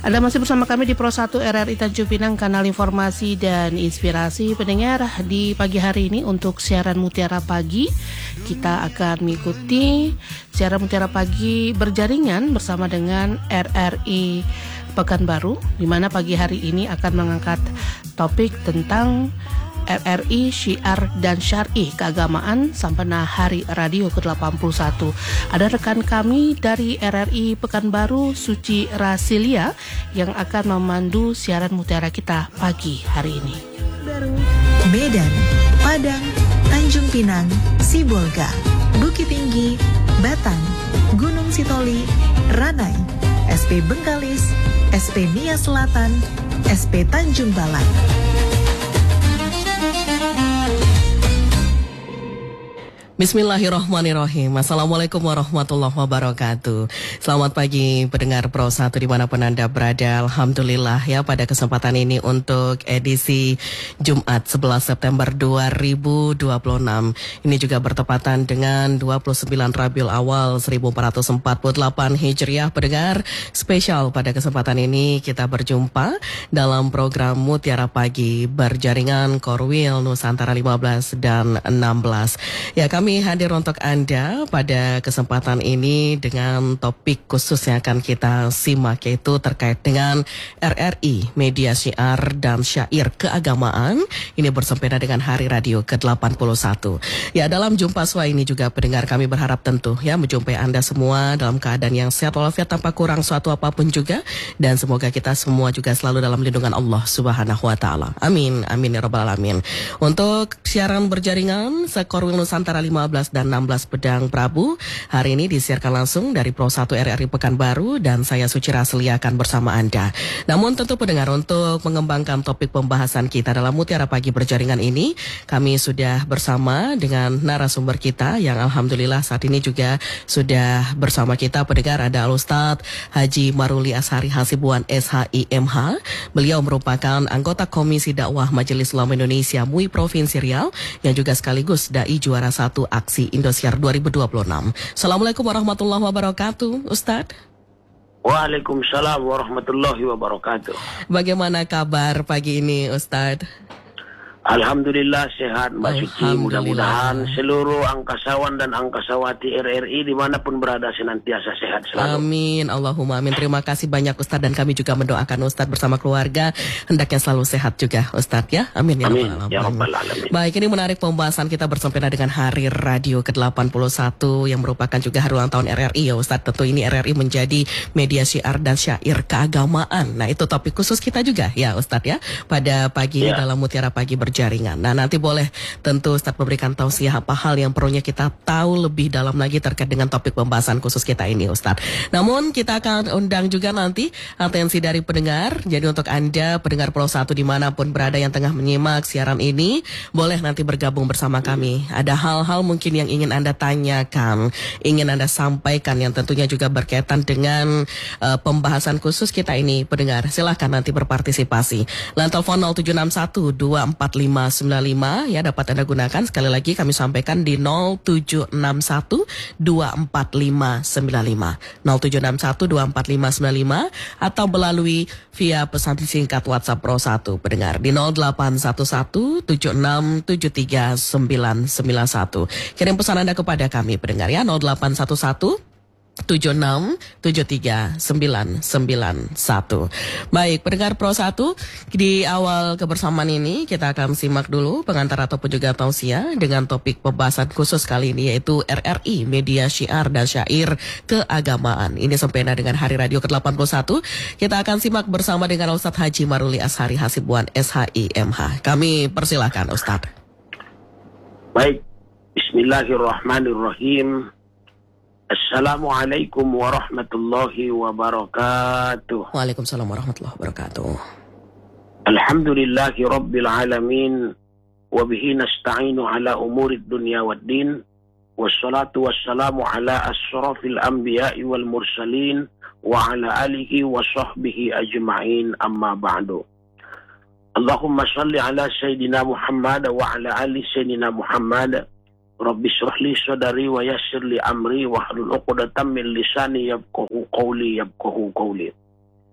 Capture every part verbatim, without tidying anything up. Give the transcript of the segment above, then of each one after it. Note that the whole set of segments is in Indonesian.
Anda masih bersama kami di Pro satu R R I Tanjung Pinang, kanal informasi dan inspirasi. Pendengar, di pagi hari ini untuk siaran Mutiara Pagi, kita akan mengikuti siaran Mutiara Pagi berjaringan bersama dengan R R I Pekanbaru, di mana pagi hari ini akan mengangkat topik tentang R R I Syiar dan Syar'i Keagamaan Sampena Hari Radio ke delapan puluh satu. Ada rekan kami dari R R I Pekanbaru, Suci Rasilia, yang akan memandu siaran Mutiara kita pagi hari ini. Medan, Padang, Tanjung Pinang, Sibolga, Bukit Tinggi, Batang, Gunung Sitoli, Ranai, S P Bengkalis, S P Nia Selatan, S P Tanjung Balang. Bismillahirrahmanirrahim. Assalamualaikum warahmatullahi wabarakatuh. Selamat pagi pendengar Pro satu dimanapun Anda berada. Alhamdulillah ya, pada kesempatan ini untuk edisi Jumat sebelas September dua ribu dua puluh enam. Ini juga bertepatan dengan dua puluh sembilan Rabiul Awal seribu empat ratus empat puluh delapan Hijriah. Pendengar spesial, pada kesempatan ini kita berjumpa dalam program Mutiara Pagi berjaringan Korwil Nusantara lima belas dan enam belas. Ya, kami Kami hadir untuk Anda pada kesempatan ini dengan topik khusus yang akan kita simak, yaitu terkait dengan R R I, Media Syiar dan Syair Keagamaan. Ini bersempena dengan Hari Radio ke delapan puluh satu. Ya, dalam jumpa sua ini juga pendengar kami berharap tentu ya menjumpai Anda semua dalam keadaan yang sehat walafiat tanpa kurang suatu apapun juga, dan semoga kita semua juga selalu dalam lindungan Allah Subhanahu wa taala. Amin, amin ya rabbal alamin. Untuk siaran berjaringan Sekorwil Nusantara lima belas dan enam belas Pedang Prabu hari ini disiarkan langsung dari Pro satu R R I Pekanbaru, dan saya Suci Rasilia akan bersama Anda. Namun tentu pendengar, untuk mengembangkan topik pembahasan kita dalam Mutiara Pagi berjaringan ini, kami sudah bersama dengan narasumber kita yang alhamdulillah saat ini juga sudah bersama kita. Pendengar, ada Al-Ustadz Haji Maruli Ashari Hasibuan S H I M H. Beliau merupakan anggota Komisi Dakwah Majelis Ulama Indonesia M U I Provinsi Riau yang juga sekaligus dai juara satu Aksi Indosiar dua ribu dua puluh enam. Assalamualaikum warahmatullahi wabarakatuh, Ustadz. Waalaikumsalam warahmatullahi wabarakatuh. Bagaimana kabar pagi ini, Ustadz? Alhamdulillah sehat, Mbak Suci. Mudah-mudahan seluruh angkasawan dan angkasawati R R I dimanapun berada senantiasa sehat selalu. Amin, Allahumma amin. Terima kasih banyak Ustadz, dan kami juga mendoakan Ustadz bersama keluarga hendaknya selalu sehat juga Ustadz ya. Amin ya Amin, rabbal ya alamin. rabbal alamin. Baik, ini menarik pembahasan kita bersempena dengan Hari Radio ke delapan puluh satu yang merupakan juga hari ulang tahun R R I ya Ustadz. Tentu ini R R I menjadi media syiar dan syair keagamaan. Nah, itu topik khusus kita juga ya Ustadz ya pada pagi ya. ini dalam Mutiara Pagi berjaringan. Nah, nanti boleh tentu Ustadz memberikan tausiah apa hal yang perlunya kita tahu lebih dalam lagi terkait dengan topik pembahasan khusus kita ini Ustadz. Namun kita akan undang juga nanti atensi dari pendengar. Jadi untuk Anda pendengar Pro satu dimanapun berada yang tengah menyimak siaran ini, boleh nanti bergabung bersama kami. Ada hal-hal mungkin yang ingin Anda tanyakan, ingin Anda sampaikan yang tentunya juga berkaitan dengan uh, pembahasan khusus kita ini pendengar. Silahkan nanti berpartisipasi. Line telepon nol tujuh enam satu dua empat lima sembilan lima ya dapat Anda gunakan. Sekali lagi kami sampaikan di nol tujuh enam satu dua empat lima sembilan lima nol tujuh enam satu dua empat lima sembilan lima, atau melalui via pesan singkat WhatsApp Pro satu pendengar di nol delapan satu satu tujuh enam tujuh tiga sembilan sembilan satu. Kirim pesan Anda kepada kami pendengar ya, nol delapan satu satu tujuh enam tujuh tiga sembilan sembilan satu. Baik, pendengar Pro satu, di awal kebersamaan ini kita akan simak dulu pengantar ataupun juga tausiah dengan topik pembahasan khusus kali ini, yaitu R R I, Media Syiar dan Syair Keagamaan. Ini sempena dengan Hari Radio ke delapan puluh satu. Kita akan simak bersama dengan Ustadz Haji Maruli Ashari Hasibuan S H I M H. Kami persilahkan Ustadz. Baik, Bismillahirrahmanirrahim. Assalamualaikum warahmatullahi wabarakatuh. Waalaikumsalam warahmatullahi wabarakatuh. Alhamdulillahi rabbil alamin, wa bihi nasta'inu ala umurid dunya waddin, wassalatu wassalamu ala asrafil anbiya'i wal mursalin, wa ala alihi wa sahbihi ajma'in, amma ba'du. Allahumma salli ala Sayyidina Muhammad wa ala ali Sayyidina Muhammad. Rabbi shrah li sadri wa yassir li amri wa hlul 'uqdatam min lisani yafqahu qawli yafqahu qawli.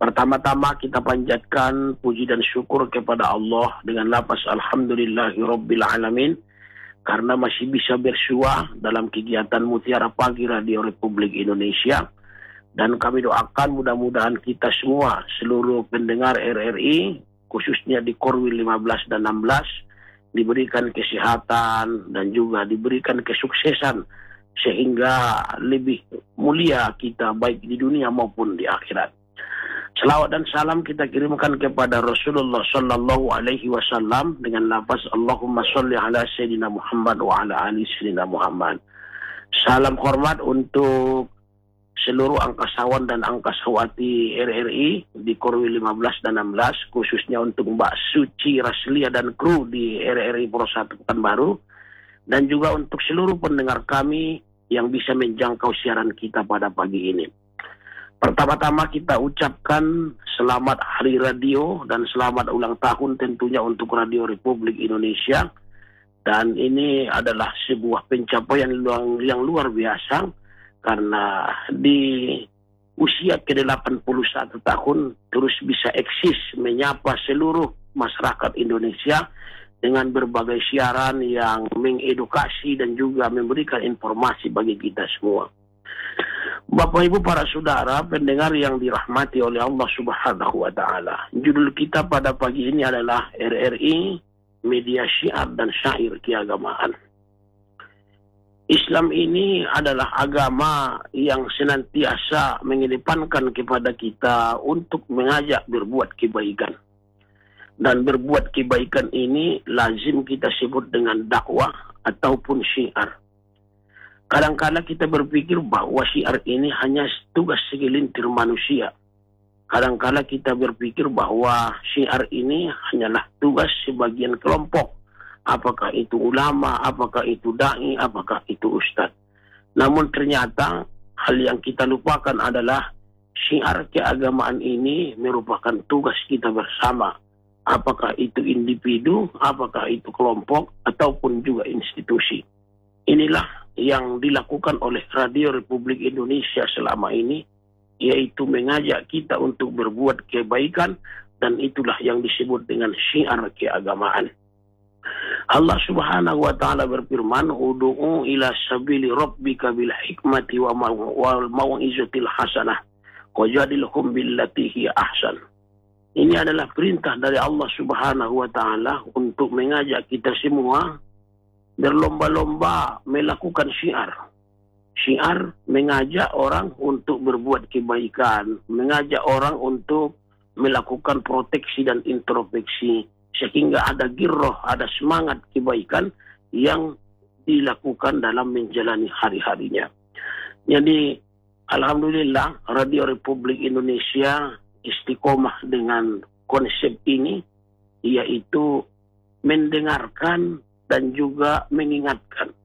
Pertama-tama kita panjatkan puji dan syukur kepada Allah dengan lafaz Alhamdulillahirabbil alamin karena masih bisa bersua dalam kegiatan Mutiara Pagi Radio Republik Indonesia. Dan kami doakan mudah-mudahan kita semua, seluruh pendengar R R I, khususnya di Korwil lima belas dan enam belas, diberikan kesehatan dan juga diberikan kesuksesan sehingga lebih mulia kita baik di dunia maupun di akhirat. Selawat dan salam kita kirimkan kepada Rasulullah Sallallahu Alaihi Wasallam dengan lafaz Allahumma sholli ala Sayyidina Muhammad wa ala ali Sayyidina Muhammad. Salam hormat untuk seluruh angkasawan dan angkasawati R R I di Korwil lima belas dan enam belas, khususnya untuk Mbak Suci Raslia dan kru di R R I Pro satu Pekanbaru, dan juga untuk seluruh pendengar kami yang bisa menjangkau siaran kita pada pagi ini. Pertama-tama kita ucapkan selamat Hari Radio dan selamat ulang tahun tentunya untuk Radio Republik Indonesia. Dan ini adalah sebuah pencapaian yang luar biasa, karena di usia ke delapan puluh satu tahun terus bisa eksis menyapa seluruh masyarakat Indonesia dengan berbagai siaran yang mengedukasi dan juga memberikan informasi bagi kita semua. Bapak Ibu para saudara pendengar yang dirahmati oleh Allah Subhanahu wa taala. Judul kita pada pagi ini adalah R R I Media Syiar dan Syair Keagamaan. Islam ini adalah agama yang senantiasa mengedepankan kepada kita untuk mengajak berbuat kebaikan. Dan berbuat kebaikan ini lazim kita sebut dengan dakwah ataupun syiar. Kadang-kadang kita berpikir bahwa syiar ini hanya tugas segelintir manusia. Kadang-kadang kita berpikir bahwa syiar ini hanyalah tugas sebagian kelompok. Apakah itu ulama, apakah itu da'i, apakah itu ustadz. Namun ternyata hal yang kita lupakan adalah syiar keagamaan ini merupakan tugas kita bersama. Apakah itu individu, apakah itu kelompok, ataupun juga institusi. Inilah yang dilakukan oleh Radio Republik Indonesia selama ini, yaitu mengajak kita untuk berbuat kebaikan, dan itulah yang disebut dengan syiar keagamaan. Allah Subhanahu wa taala berfirman, "Ud'u ila sabili rabbika bil hikmati wa wal mau'izatil hasanah wajadilhum billati hiya ahsan." Ini adalah perintah dari Allah Subhanahu wa taala untuk mengajak kita semua berlomba-lomba melakukan syiar. Syiar mengajak orang untuk berbuat kebaikan, mengajak orang untuk melakukan proteksi dan introspeksi, sehingga ada girroh, ada semangat kebaikan yang dilakukan dalam menjalani hari-harinya. Jadi, alhamdulillah, Radio Republik Indonesia istiqomah dengan konsep ini, yaitu mendengarkan dan juga mengingatkan.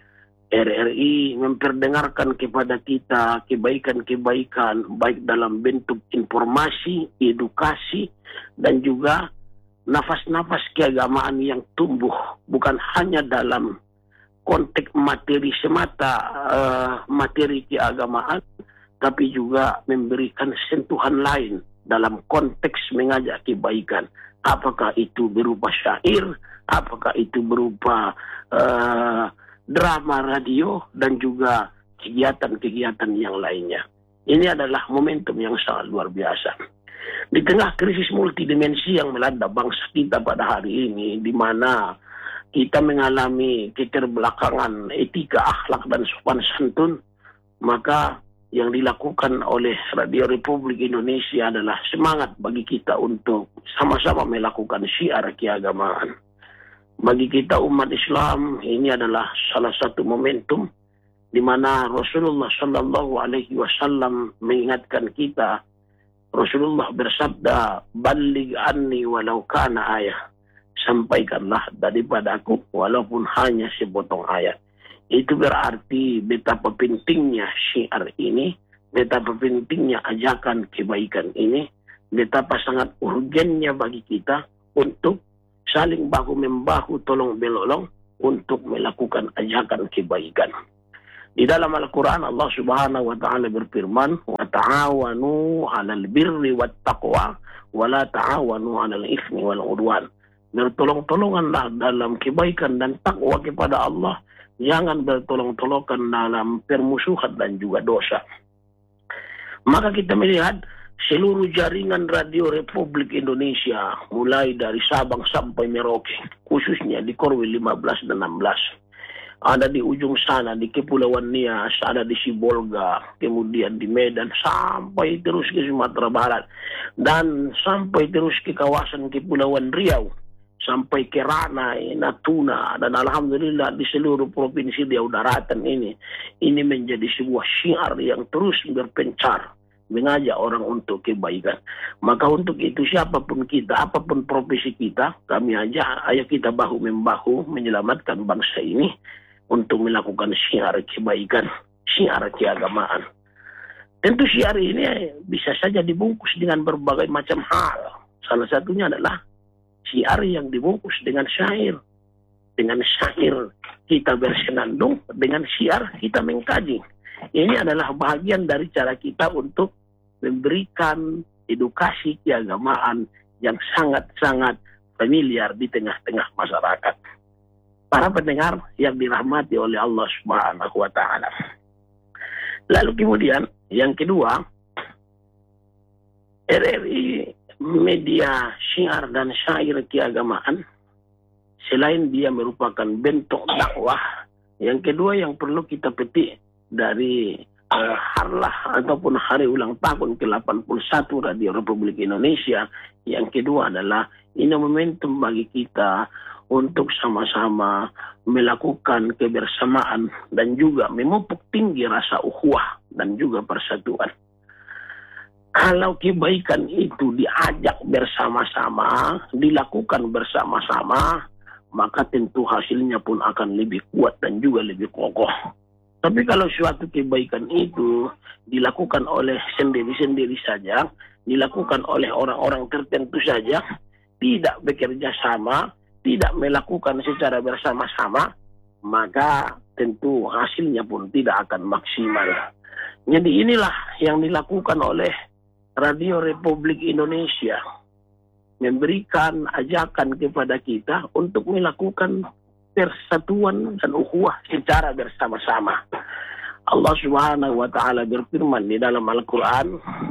R R I memperdengarkan kepada kita kebaikan-kebaikan, baik dalam bentuk informasi, edukasi, dan juga nafas-nafas keagamaan yang tumbuh bukan hanya dalam konteks materi semata, uh, materi keagamaan, tapi juga memberikan sentuhan lain dalam konteks mengajak kebaikan. Apakah itu berupa syair, apakah itu berupa uh, drama radio, dan juga kegiatan-kegiatan yang lainnya. Ini adalah momentum yang sangat luar biasa. Di tengah krisis multidimensi yang melanda bangsa kita pada hari ini, di mana kita mengalami keterbelakangan etika, akhlak, dan sopan santun, maka yang dilakukan oleh Radio Republik Indonesia adalah semangat bagi kita untuk sama-sama melakukan syiar keagamaan. Bagi kita umat Islam, ini adalah salah satu momentum di mana Rasulullah Sallallahu Alaihi Wasallam mengingatkan kita. Rasulullah bersabda, "Balligh anni walau kana ayah." Sampaikanlah daripadaku walaupun hanya sepotong ayat. Itu berarti betapa pentingnya syiar ini, betapa pentingnya ajakan kebaikan ini, betapa sangat urgennya bagi kita untuk saling bahu-membahu, tolong-menolong untuk melakukan ajakan kebaikan. Di dalam Al-Quran Allah Subhanahu wa taala berfirman, "Wa ta'awanu 'alal birri wat taqwa wa la ta'awanu 'alal itsmi wal 'udwan. Bertolong-tolonganlah dalam kebaikan dan takwa kepada Allah. Jangan bertolong-tolongan dalam permusuhan dan juga dosa. Maka kita melihat seluruh jaringan Radio Republik Indonesia, mulai dari Sabang sampai Merauke, khususnya di Korwil lima belas dan enam belas. Ada di ujung sana, di Kepulauan Nias, ada di Sibolga, kemudian di Medan, sampai terus ke Sumatera Barat, dan sampai terus ke kawasan Kepulauan Riau, sampai ke Ranai, Natuna, dan alhamdulillah di seluruh provinsi Riau Daratan ini. Ini menjadi sebuah syiar yang terus berpencar, mengajak orang untuk kebaikan. Maka untuk itu siapapun kita, apapun profesi kita, kami ajak, ayo kita bahu-membahu menyelamatkan bangsa ini untuk melakukan syiar kebaikan, syiar keagamaan. Tentu syiar ini bisa saja dibungkus dengan berbagai macam hal. Salah satunya adalah syiar yang dibungkus dengan syair. Dengan syair kita bersenandung, dengan syiar kita mengkaji. Ini adalah bagian dari cara kita untuk memberikan edukasi keagamaan yang sangat-sangat familiar di tengah-tengah masyarakat. Para pendengar yang dirahmati oleh Allah Subhanahu wa Ta'ala. Lalu kemudian yang kedua, R R I media syiar dan syair keagamaan, selain dia merupakan bentuk dakwah, yang kedua yang perlu kita petik dari uh, harlah ataupun hari ulang tahun ke delapan puluh satu Radio Republik Indonesia, yang kedua adalah ini momentum bagi kita untuk sama-sama melakukan kebersamaan dan juga memupuk tinggi rasa ukhuwah dan juga persatuan. Kalau kebaikan itu diajak bersama-sama, dilakukan bersama-sama, maka tentu hasilnya pun akan lebih kuat dan juga lebih kokoh. Tapi kalau suatu kebaikan itu dilakukan oleh sendiri-sendiri saja, dilakukan oleh orang-orang tertentu saja, tidak bekerja sama, tidak melakukan secara bersama-sama, maka tentu hasilnya pun tidak akan maksimal. Jadi inilah yang dilakukan oleh Radio Republik Indonesia, memberikan ajakan kepada kita untuk melakukan persatuan dan ukhuwah secara bersama-sama. Allah Subhanahu wa Ta'ala berfirman di dalam Al-Quran,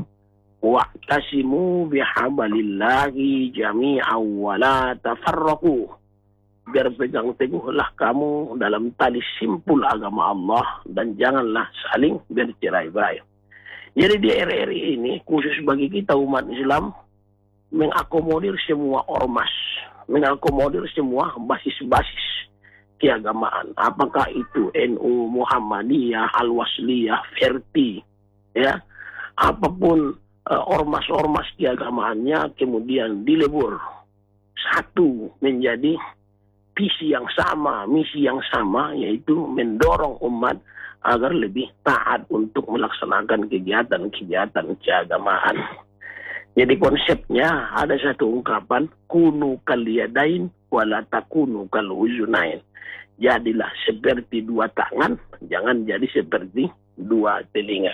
wa'tasimu bihablillahi jami'an wa la tafarraqu. Berpegang teguhlah kamu dalam tali simpul agama Allah dan janganlah saling bercerai-berai. Jadi di R R I ini khusus bagi kita umat Islam mengakomodir semua ormas, mengakomodir semua basis-basis keagamaan. Apakah itu N U, Muhammadiyah, Al-Wasliyah, Verti, ya, apapun uh, ormas-ormas keagamaannya kemudian dilebur satu menjadi visi yang sama, misi yang sama, yaitu mendorong umat agar lebih taat untuk melaksanakan kegiatan-kegiatan keagamaan. Jadi konsepnya ada satu ungkapan, kunu kaliyadain wala takunu kal uzunain. Jadilah seperti dua tangan, jangan jadi seperti dua telinga.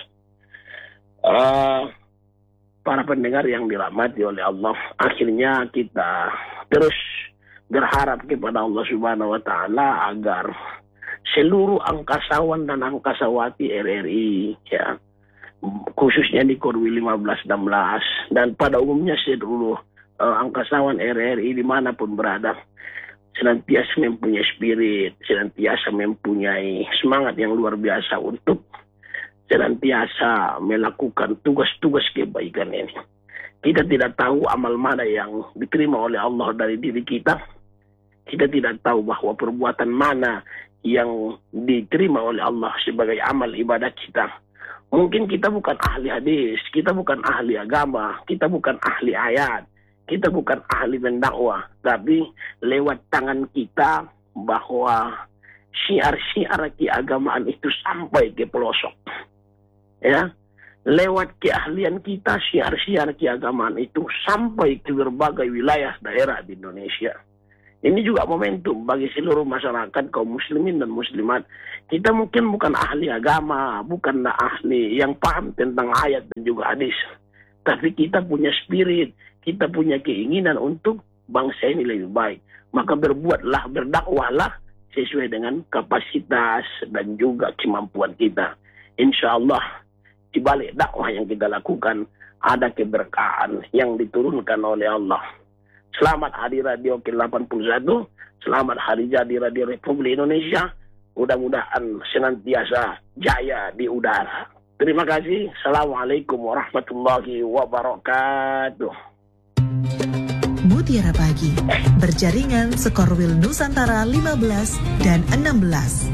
Uh, para pendengar yang dirahmati oleh Allah, akhirnya kita terus berharap kepada Allah Subhanahu wa Ta'ala agar seluruh angkasawan dan angkasawati R R I, ya, khususnya di Korwil lima belas enam belas dan pada umumnya seluruh uh, angkasawan R R I dimanapun berada, senantiasa mempunyai spirit, senantiasa mempunyai semangat yang luar biasa untuk senantiasa melakukan tugas-tugas kebaikan ini. Kita tidak tahu amal mana yang diterima oleh Allah dari diri kita. Kita tidak tahu bahwa perbuatan mana yang diterima oleh Allah sebagai amal ibadah kita. Mungkin kita bukan ahli hadis, kita bukan ahli agama, kita bukan ahli ayat, kita bukan ahli mendakwah, tapi lewat tangan kita bahwa syiar-syiar keagamaan itu sampai ke pelosok. Ya, lewat keahlian kita syiar-syiar keagamaan itu sampai ke berbagai wilayah daerah di Indonesia. Ini juga momentum bagi seluruh masyarakat kaum muslimin dan muslimat. Kita mungkin bukan ahli agama, bukan ahli yang paham tentang ayat dan juga hadis. Tapi kita punya spirit, kita punya keinginan untuk bangsa ini lebih baik. Maka berbuatlah, berdakwahlah sesuai dengan kapasitas dan juga kemampuan kita. Insya Allah di balik dakwah yang kita lakukan ada keberkahan yang diturunkan oleh Allah. Selamat Hari Radio ke delapan puluh satu, selamat Hari Jadi Radio Republik Indonesia. Mudah-mudahan senantiasa jaya di udara. Terima kasih. Assalamualaikum warahmatullahi wabarakatuh. Mutiara Pagi, berjaringan Sekorwil Nusantara lima belas dan enam belas.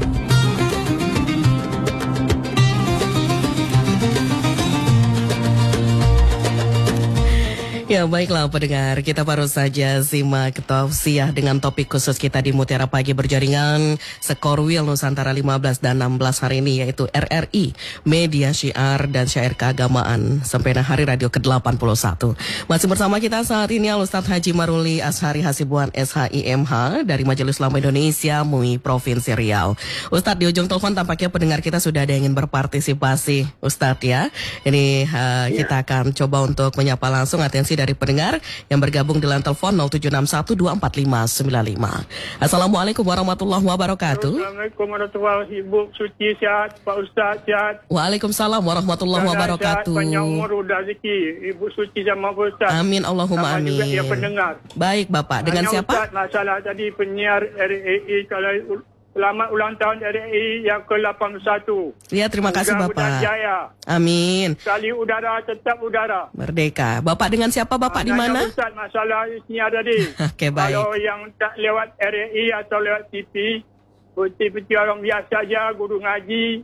Ya baiklah pendengar, kita baru saja simak tausiah dengan topik khusus kita di Mutiara Pagi berjaringan Sekorwil Nusantara lima belas dan enam belas hari ini, yaitu R R I, Media Syiar dan Syair Keagamaan Sempena Hari Radio ke delapan puluh satu. Masih bersama kita saat ini Al-Ustadz Haji Maruli Ashari Hasibuan S H I M H dari Majelis Ulama Indonesia M U I Provinsi Riau. Ustadz, di ujung telepon tampaknya pendengar kita sudah ada yang ingin berpartisipasi, Ustadz ya. Ini uh, ya. Kita akan coba untuk menyapa langsung, atensi dari pendengar yang bergabung di line telepon nol tujuh enam satu dua empat lima sembilan lima. Assalamualaikum warahmatullahi wabarakatuh. Assalamualaikum warahmatullahi wabarakatuh. Ibu Suci sehat, Pak Ustaz sehat. Waalaikumsalam warahmatullahi Saya wabarakatuh. Sehat, panjang umur, udah rezeki. Ibu Suci sama Pak Ustaz. Amin Allahumma sama amin. Juga yang pendengar. Baik Bapak, dengan Hanya siapa? Ustaz, masalah tadi penyiar R A I kalau selamat ulang tahun R A I yang ke delapan puluh satu. Ya, terima kasih Bapak. Jaya. Amin. Sekali udara tetap udara. Merdeka. Bapak dengan siapa Bapak, di mana? Ustaz, masalah penyiar tadi. Oke, baik. Kalau yang tak lewat R A I atau lewat T V, seperti orang biasa saja, guru ngaji.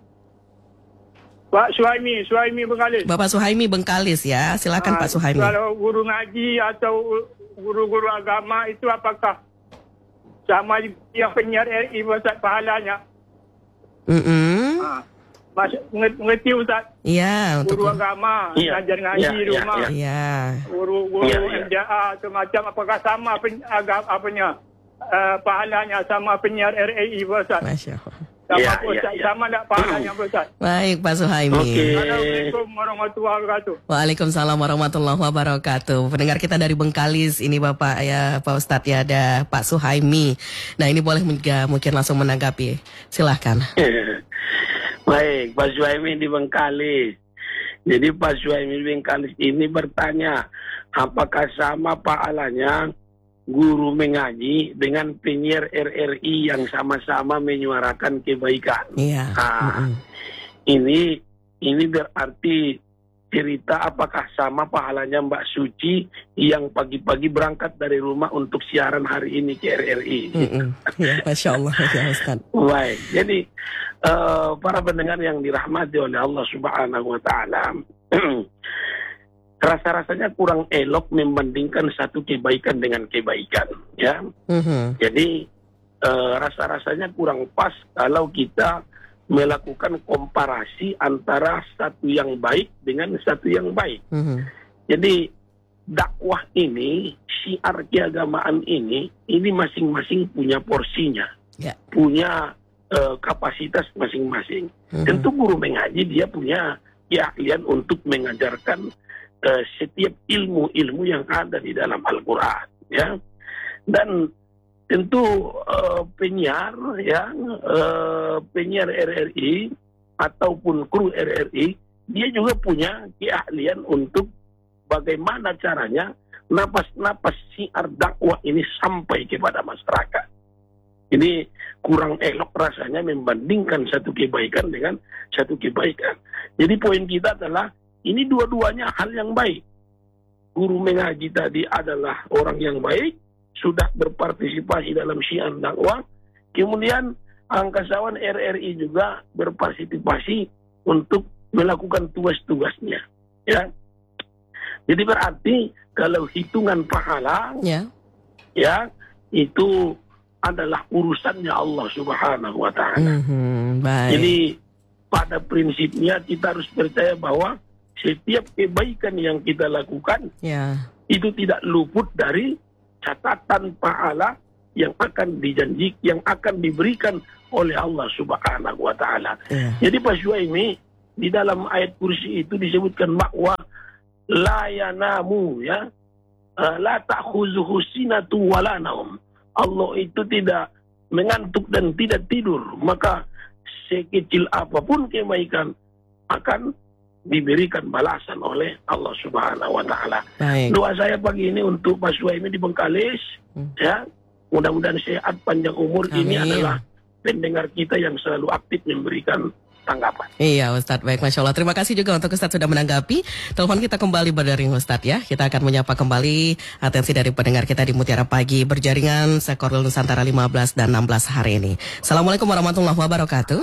Pak Suhaimi, Suhaimi Bengkalis. Bapak Suhaimi Bengkalis ya. Silakan Ha, Pak Suhaimi. Kalau guru ngaji atau guru-guru agama itu apakah sama yang penyiar R I Ustaz pahalanya? Mm-mm. Ha. Mas, mengerti Ustaz? Iya, untuk Guru agama, Ya, ngajar ngaji ya, di ya, rumah. ya. Iya. Guru-guru Ya, ya. M J A atau macam apakah sama pen, agama apanya? Uh, pahalanya sama penyiar R A I Ustaz? Masya Allah. Sama Ya, Ustaz, ya, ya. sama tak pahalanya Ustaz? Baik Pak Suhaimi. Oke. Assalamualaikum warahmatullahi wabarakatuh. Waalaikumsalam warahmatullahi wabarakatuh. Pendengar kita dari Bengkalis, ini Bapak ya, Pak Ustadz ya, ada Pak Suhaimi. Nah ini boleh juga mungkin langsung menanggapi. Silahkan. Baik, Pak Suhaimi di Bengkalis. Jadi Pak Suhaimi di Bengkalis ini bertanya, apakah sama pahalanya guru mengaji dengan penyiar R R I yang sama-sama menyuarakan kebaikan? Iya. Nah, Mm-mm. ini ini berarti cerita apakah sama pahalanya Mbak Suci yang pagi-pagi berangkat dari rumah untuk siaran hari ini ke R R I. Mm-mm. Ya, Masya Allah ya Ustaz. Baik, jadi uh, para pendengar yang dirahmati oleh Allah Subhanahu Wa Taala, rasa-rasanya kurang elok membandingkan satu kebaikan dengan kebaikan, ya. Mm-hmm. Jadi uh, rasa-rasanya kurang pas kalau kita melakukan komparasi antara satu yang baik dengan satu yang baik. Mm-hmm. Jadi dakwah ini, syiar keagamaan ini, ini masing-masing punya porsinya, Ya. punya uh, kapasitas masing-masing. Mm-hmm. Tentu guru mengaji dia punya keahlian untuk mengajarkan uh, setiap ilmu-ilmu yang ada di dalam Al-Quran, ya. Dan tentu uh, penyiar, ya, uh, penyiar R R I ataupun kru R R I, dia juga punya keahlian untuk bagaimana caranya napas-napas syiar dakwah ini sampai kepada masyarakat. Ini kurang elok rasanya membandingkan satu kebaikan dengan satu kebaikan. Jadi poin kita adalah ini dua-duanya hal yang baik. Guru mengaji tadi adalah orang yang baik, sudah berpartisipasi dalam syiar dakwah. Kemudian angkasawan R R I juga berpartisipasi untuk melakukan tugas-tugasnya, ya. Jadi berarti kalau hitungan pahala, Ya. ya, itu adalah urusannya Allah Subhanahu Wa Taala. Mm-hmm. Baik. Jadi pada prinsipnya kita harus percaya bahwa setiap kebaikan yang kita lakukan Ya. itu tidak luput dari catatan pahala yang akan dijanji, yang akan diberikan oleh Allah Subhanahu wa taala. Yeah. Jadi Pak Suhaimi, di dalam ayat kursi itu disebutkan bahwa la yanamu, ya, uh, la ta'khuzuhu sinatu wala naum. Allah itu tidak mengantuk dan tidak tidur, maka sekecil apapun kebaikan akan diberikan balasan oleh Allah Subhanahu wa taala. Doa saya pagi ini untuk Pak Suhaimi di Bengkalis, hmm. ya. Mudah-mudahan sehat, panjang umur. Amin. Ini adalah pendengar kita yang selalu aktif memberikan tanggapan. Iya Ustadz, baik, Masya Allah. Terima kasih juga untuk Ustadz sudah menanggapi. Telepon kita kembali berdering Ustadz ya. Kita akan menyapa kembali atensi dari pendengar kita di Mutiara Pagi berjaringan Sekoril Nusantara lima belas dan enam belas hari ini. Assalamualaikum warahmatullahi wabarakatuh.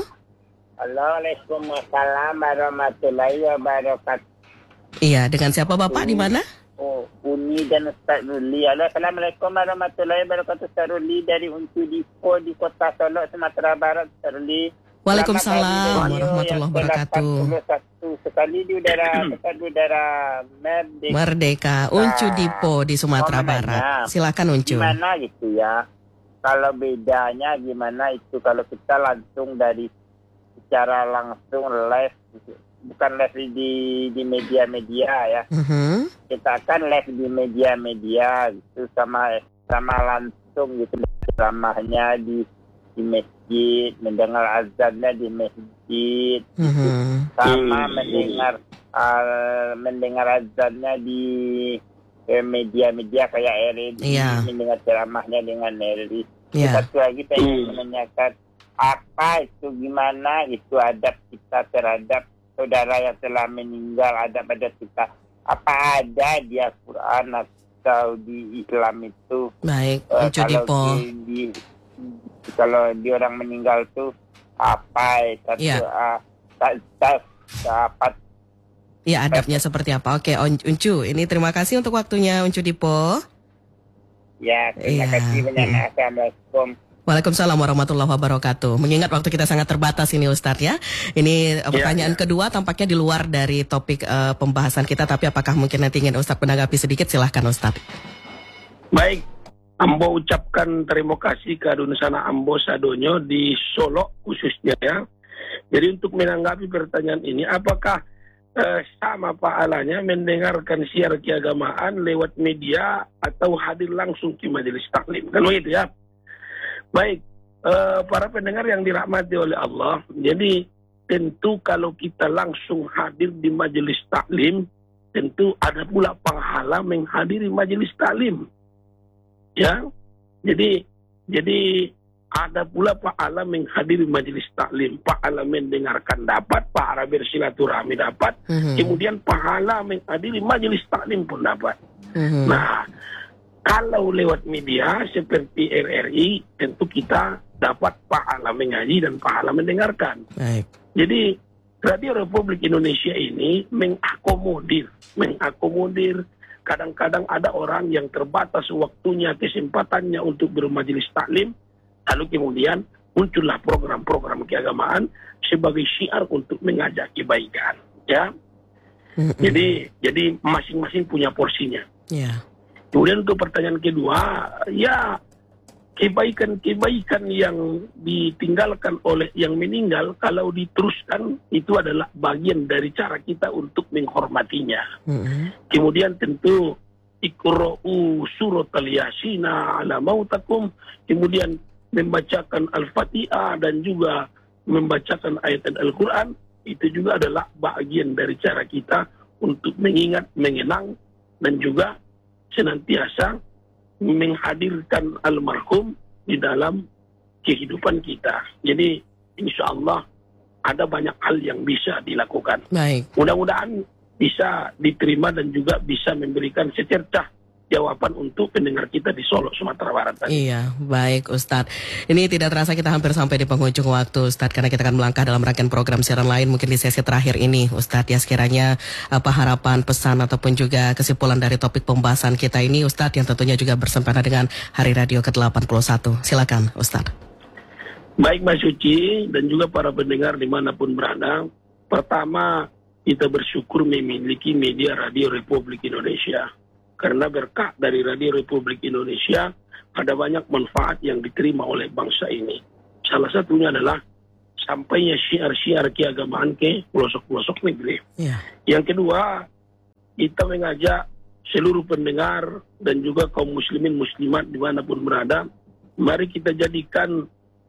Waalaikumsalam warahmatullahi wabarakatuh. Iya, dengan siapa Bapak, di mana? Oh, Uni dan Ustaz Ruli. Assalamualaikum warahmatullahi wabarakatuh. Ustaz Ruli dari Uncu Dipo di Kota Solok, Sumatera Barat. Ustaz Ruli. Waalaikumsalam warahmatullahi wabarakatuh. Sekali di udara, sekali di udara Merdeka. Merdeka, Uncu Dipo di Sumatera Barat. Silakan Uncu. Gimana gitu ya? Kalau bedanya gimana itu kalau kita langsung dari secara langsung live, bukan live di di media-media ya. Uh-huh. Kita kan live di media-media gitu sama sama langsung gitu, ceramahnya di di masjid, mendengar azannya di masjid, uh-huh. gitu. Sama uh-huh. mendengar uh, mendengar azannya di eh, media-media kayak R R I, yeah. mendengar ceramahnya dengan R R I. Yeah. Satu lagi pengen uh-huh. menanyakan apa itu, gimana itu adab kita terhadap saudara yang telah meninggal, adab adab kita apa ada di Al-Quran atau di Islam itu? Baik, uh, kalau di, di kalau di orang meninggal tuh apa satu ya. uh, tak, tak, dapat ya adabnya seperti apa? Oke, Uncu, ini terima kasih untuk waktunya Uncu Dipo. Ya, terima ya. kasih banyak. Hmm. Assalamualaikum. Waalaikumsalam warahmatullahi wabarakatuh. Mengingat waktu kita sangat terbatas ini Ustadz ya. Ini ya, pertanyaan ya. kedua tampaknya di luar dari topik uh, pembahasan kita, tapi apakah mungkin nanti ingin Ustadz menanggapi sedikit? Silahkan Ustadz. Baik, Ambo ucapkan terima kasih ke Adunusana Ambo Sadonyo di Solo khususnya ya. Jadi untuk menanggapi pertanyaan ini, apakah uh, sama pahalanya mendengarkan siar keagamaan lewat media atau hadir langsung di majelis taklim? Kan begitu ya. Baik, uh, para pendengar yang dirahmati oleh Allah, jadi tentu kalau kita langsung hadir di majelis taklim, tentu ada pula pahala menghadiri majelis taklim, ya. Jadi, jadi ada pula pahala menghadiri majelis taklim, pahala mendengarkan dapat, pahala bersilaturahmi dapat, mm-hmm. kemudian pahala menghadiri majelis taklim pun dapat. Mm-hmm. Nah, kalau lewat media seperti R R I, tentu kita dapat pahala mengaji dan pahala mendengarkan. Baik. Jadi Radio Republik Indonesia ini mengakomodir, mengakomodir. Kadang-kadang ada orang yang terbatas waktunya, kesempatannya untuk bermajelis taklim, lalu kemudian muncullah program-program keagamaan sebagai syiar untuk mengajak kebaikan. Ya, mm-hmm. jadi jadi masing-masing punya porsinya. Yeah. Kemudian untuk pertanyaan kedua, ya kebaikan-kebaikan yang ditinggalkan oleh yang meninggal kalau diteruskan itu adalah bagian dari cara kita untuk menghormatinya. Mm-hmm. Kemudian tentu iqra'u surat al-yasina ala mautakum, kemudian membacakan al-fatihah dan juga membacakan ayat Al-Quran, itu juga adalah bagian dari cara kita untuk mengingat, mengenang dan juga senantiasa menghadirkan almarhum di dalam kehidupan kita. Jadi insya Allah ada banyak hal yang bisa dilakukan. Baik. Mudah-mudahan bisa diterima dan juga bisa memberikan secercah jawaban untuk pendengar kita di Solo, Sumatera Barat tadi. Iya, baik Ustadz. Ini tidak terasa kita hampir sampai di penghujung waktu Ustadz, karena kita akan melangkah dalam rangkaian program siaran lain mungkin di sesi terakhir ini Ustadz. Ya sekiranya apa harapan, pesan ataupun juga kesimpulan dari topik pembahasan kita ini Ustadz, yang tentunya juga bersempena dengan Hari Radio ke delapan puluh satu. Silakan Ustadz. Baik Mas Suci dan juga para pendengar dimanapun berada. Pertama, kita bersyukur memiliki media Radio Republik Indonesia. Karena berkah dari Radio Republik Indonesia, ada banyak manfaat yang diterima oleh bangsa ini. Salah satunya adalah sampainya syiar-syiar keagamaan ke pelosok-pelosok negeri. Yeah. Yang kedua, kita mengajak seluruh pendengar dan juga kaum muslimin muslimat dimanapun berada, mari kita jadikan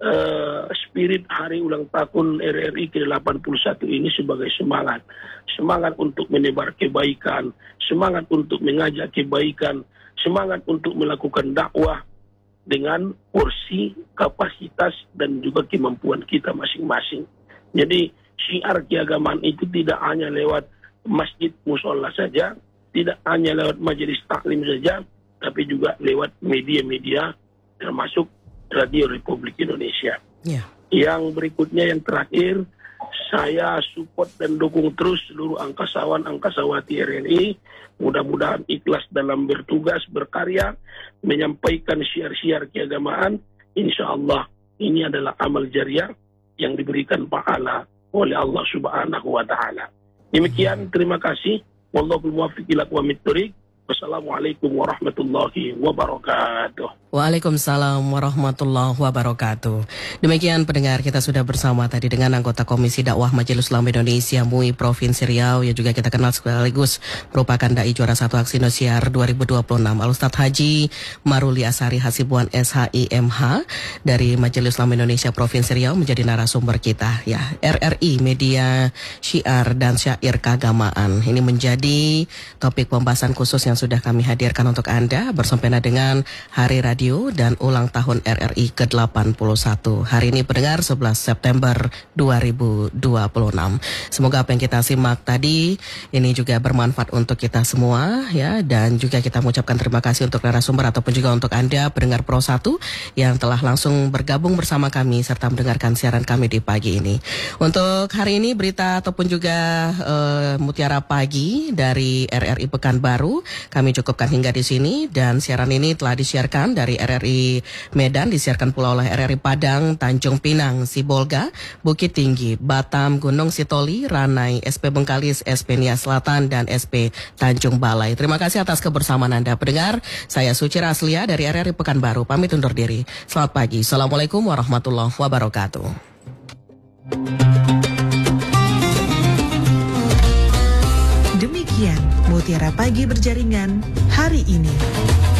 Uh, spirit hari ulang tahun R R I ke delapan puluh satu ini sebagai semangat. Semangat untuk menebar kebaikan, semangat untuk mengajak kebaikan, semangat untuk melakukan dakwah dengan porsi, kapasitas, dan juga kemampuan kita masing-masing. Jadi syiar keagamaan itu tidak hanya lewat masjid musola saja, tidak hanya lewat majelis taklim saja, tapi juga lewat media-media termasuk Radio Republik Indonesia. Yeah. Yang berikutnya, yang terakhir, saya support dan dukung terus seluruh angkasawan-angkasawati R R I. Mudah-mudahan ikhlas dalam bertugas, berkarya, menyampaikan syiar-syiar keagamaan. Insya Allah ini adalah amal jariah yang diberikan pahala oleh Allah Subhanahu wa Ta'ala. Demikian, terima kasih. Wallahul muwaffiq ila aqwamit thoriq. Wassalamualaikum warahmatullahi wabarakatuh. Waalaikumsalam warahmatullahi wabarakatuh. Demikian pendengar, kita sudah bersama tadi dengan anggota Komisi Dakwah Majelis Ulama Indonesia M U I Provinsi Riau, yang juga kita kenal sekaligus merupakan Dai Juara satu Aksi Indosiar dua ribu dua puluh enam, Al-Ustadz Haji Maruli Asari Hasibuan S H I M H dari Majelis Ulama Indonesia Provinsi Riau menjadi narasumber kita. Ya, R R I Media Syiar dan Syair Keagamaan. Ini menjadi topik pembahasan khusus yang sudah kami hadirkan untuk Anda bersempena dengan Hari Radio dan ulang tahun R R I ke delapan puluh satu. Hari ini pendengar sebelas September dua ribu dua puluh enam. Semoga apa yang kita simak tadi ini juga bermanfaat untuk kita semua ya, dan juga kita mengucapkan terima kasih untuk narasumber ataupun juga untuk Anda pendengar Pro satu yang telah langsung bergabung bersama kami serta mendengarkan siaran kami di pagi ini. Untuk hari ini berita ataupun juga uh, Mutiara Pagi dari R R I Pekanbaru kami cukupkan hingga di sini, dan siaran ini telah disiarkan dari R R I Medan, disiarkan pula oleh R R I Padang, Tanjung Pinang, Sibolga, Bukit Tinggi, Batam, Gunung Sitoli, Ranai, S P Bengkalis, S P Nia Selatan, dan S P Tanjung Balai. Terima kasih atas kebersamaan Anda pendengar. Saya Suci Raslia dari R R I Pekanbaru, pamit undur diri. Selamat pagi. Assalamualaikum warahmatullahi wabarakatuh. Demikian Mutiara Pagi Berjaringan hari ini.